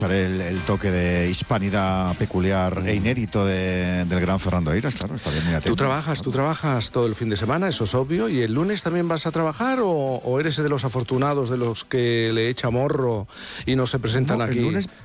El toque de hispanidad peculiar e inédito del gran Fernando Eiras, claro, está bien muy atento. Tú trabajas todo el fin de semana, eso es obvio, ¿y el lunes también vas a trabajar o eres de los afortunados, de los que le echa morro y no se presentan aquí?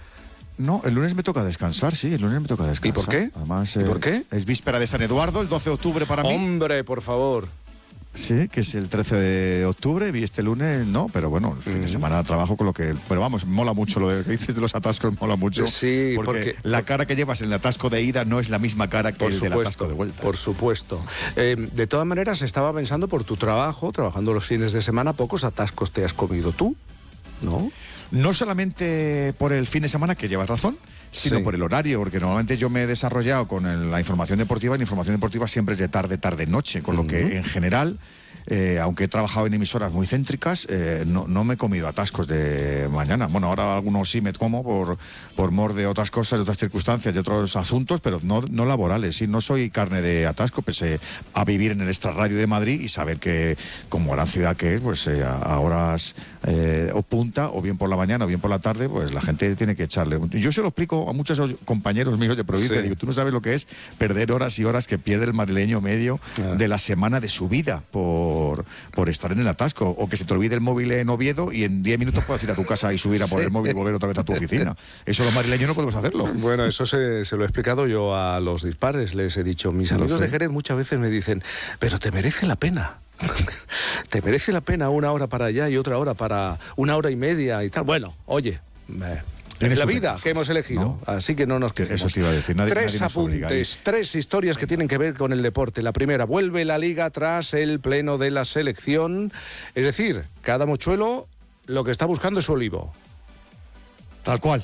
El lunes me toca descansar, sí, el lunes me toca descansar. ¿Y por qué? Además, ¿Y por qué? Es víspera de San Eduardo, el 12 de octubre para mí. ¡Hombre, por favor! Sí, que es el 13 de octubre, vi este lunes, no, pero bueno, el fin de semana trabajo con lo que... Pero vamos, mola mucho lo que dices de los atascos, mola mucho. Sí, porque la cara que llevas en el atasco de ida no es la misma cara que el del atasco de vuelta. Por supuesto. De todas maneras, estaba pensando por tu trabajo, trabajando los fines de semana, pocos atascos te has comido tú, ¿no? No solamente por el fin de semana, que llevas razón, sino por el horario, porque normalmente yo me he desarrollado con la información deportiva, y la información deportiva siempre es de tarde, noche, con lo que en general, aunque he trabajado en emisoras muy céntricas, no me he comido atascos de mañana. Bueno, ahora algunos sí me como por mor de otras cosas, de otras circunstancias, de otros asuntos, pero no laborales. Sí, no soy carne de atasco, pese a vivir en el extrarradio de Madrid y saber que, como gran ciudad que es, pues a horas o punta, o bien por la mañana o bien por la tarde, pues la gente tiene que echarle. Yo se lo explico a muchos compañeros míos de provincia, digo, tú no sabes lo que es perder horas y horas que pierde el madrileño medio de la semana de su vida por estar en el atasco, o que se te olvide el móvil en Oviedo y en 10 minutos puedas ir a tu casa y subir a por el móvil y volver otra vez a tu oficina. Eso los madrileños no podemos hacerlo. Bueno, eso se lo he explicado yo a los dispares, les he dicho, mis amigos de Jerez muchas veces me dicen, pero te merece la pena. Te merece la pena una hora para allá y otra hora para una hora y media y tal. Bueno, oye, es la vida que hemos elegido, ¿no? Así que no nos quejemos. Eso te iba a decir. Tres apuntes, tres historias que tienen que ver con el deporte. La primera, vuelve la Liga tras el pleno de la selección. Es decir, cada mochuelo lo que está buscando es su olivo. Tal cual.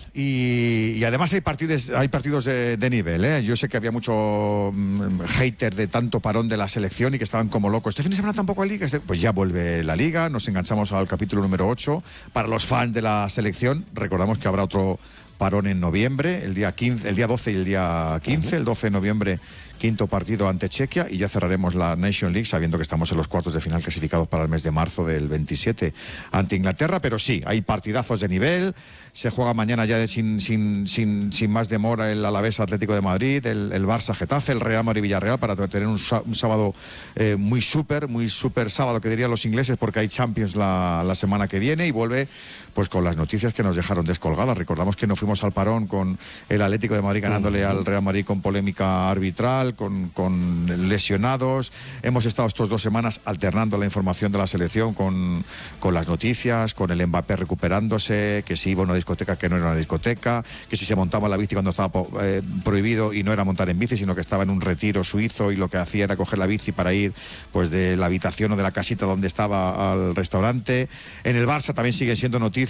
Y además hay partidos de nivel, ¿eh? Yo sé que había mucho hater de tanto parón de la selección y que estaban como locos. Este fin de semana tampoco hay Liga. Pues ya vuelve la Liga, nos enganchamos al capítulo número 8. Para los fans de la selección, recordamos que habrá otro parón en noviembre, el día 12 y el día 15. El 12 de noviembre, quinto partido ante Chequia, y ya cerraremos la Nation League sabiendo que estamos en los cuartos de final clasificados para el mes de marzo del 27 ante Inglaterra. Pero sí, hay partidazos de nivel. Se juega mañana ya sin más demora el Alavés Atlético de Madrid, el Barça Getafe, el Real Madrid Villarreal, para tener un sábado muy súper sábado, que dirían los ingleses, porque hay Champions la semana que viene, y vuelve pues con las noticias que nos dejaron descolgadas. Recordamos que no fuimos al parón con el Atlético de Madrid ganándole al Real Madrid con polémica arbitral, con lesionados. Hemos estado estas 2 semanas alternando la información de la selección con las noticias, con el Mbappé recuperándose, que si iba a una discoteca, que no era una discoteca, que si se montaba la bici cuando estaba prohibido, y no era montar en bici, sino que estaba en un retiro suizo y lo que hacía era coger la bici para ir pues de la habitación o de la casita donde estaba al restaurante. En el Barça también sigue siendo noticia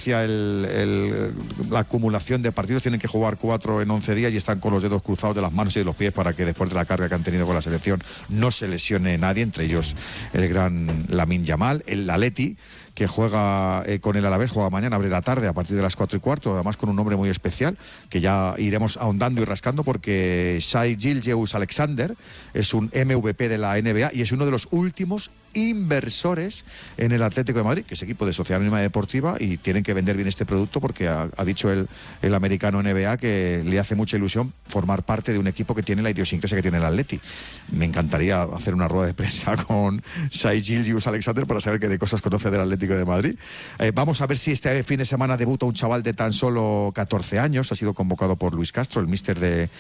la acumulación de partidos. Tienen que jugar 4 en 11 días y están con los dedos cruzados de las manos y de los pies para que después de la carga que han tenido con la selección no se lesione nadie, entre ellos el gran Lamine Yamal. El Atleti, que juega con el Alavés, juega mañana, abre la tarde a partir de las 4:15, además con un nombre muy especial que ya iremos ahondando y rascando, porque Shai Gilgeous-Alexander es un MVP de la NBA y es uno de los últimos inversores en el Atlético de Madrid, que es equipo de Sociedad Anónima Deportiva, y tienen que vender bien este producto porque ha dicho el americano NBA que le hace mucha ilusión formar parte de un equipo que tiene la idiosincrasia que tiene el Atleti. Me encantaría hacer una rueda de prensa con Shai Gilgeous-Alexander para saber qué de cosas conoce del Atlético de Madrid. Vamos a ver si este fin de semana debuta un chaval de tan solo 14 años, ha sido convocado por Luis Castro, el míster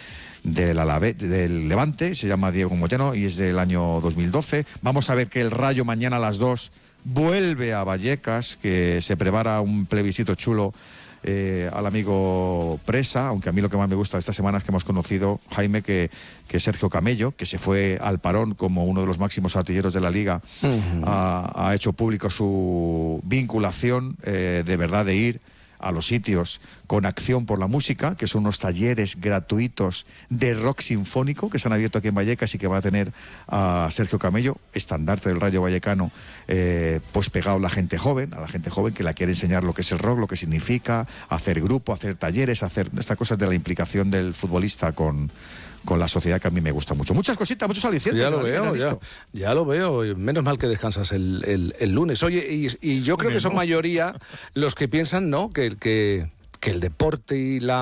del Levante, se llama Diego Moyano y es del año 2012. Vamos a ver que el Rayo mañana a las 2 vuelve a Vallecas, que se prepara un plebiscito chulo al amigo Presa, aunque a mí lo que más me gusta de esta semana es que hemos conocido, Jaime, que Sergio Camello, que se fue al parón como uno de los máximos artilleros de la Liga, ha hecho público su vinculación de verdad de ir a los sitios con Acción por la Música, que son unos talleres gratuitos de rock sinfónico que se han abierto aquí en Vallecas y que va a tener a Sergio Camello, estandarte del Rayo Vallecano, pues pegado a la gente joven que la quiere enseñar lo que es el rock, lo que significa, hacer grupo, hacer talleres, hacer estas cosas de la implicación del futbolista con la sociedad, que a mí me gusta mucho. Muchas cositas, muchos alicientes. Ya lo veo. Menos mal que descansas el lunes. Oye, y yo creo que son mayoría los que piensan, ¿no?, que que el deporte y la